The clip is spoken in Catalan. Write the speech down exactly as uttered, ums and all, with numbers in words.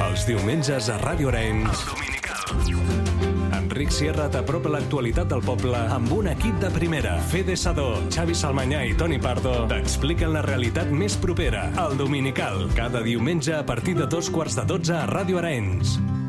Els diumenges a Ràdio Arenys, El Dominical. Enric Sierra t'apropa l'actualitat del poble amb un equip de primera. Fede Sadó, Xavi Salmanyà i Toni Pardo t'expliquen la realitat més propera. El Dominical, cada diumenge a partir de dos quarts de dotze a Ràdio Arenys.